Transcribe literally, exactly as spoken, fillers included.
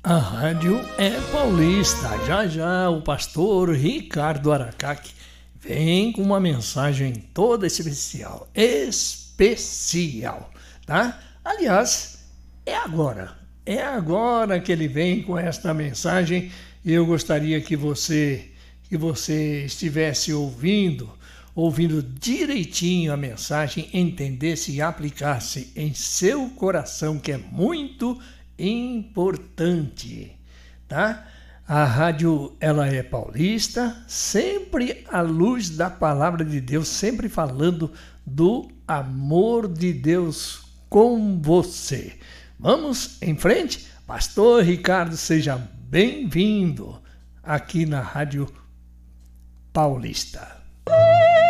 A rádio é paulista. Já já o pastor Ricardo Aracaque vem com uma mensagem toda especial. Especial, tá? Aliás, é agora. É agora que ele vem com esta mensagem. E eu gostaria que você, que você estivesse ouvindo, ouvindo direitinho a mensagem, entendesse e aplicasse em seu coração, que é muito importante, tá? A rádio, ela é paulista, sempre à luz da palavra de Deus, sempre falando do amor de Deus com você. Vamos em frente? Pastor Ricardo, seja bem-vindo aqui na Rádio Paulista.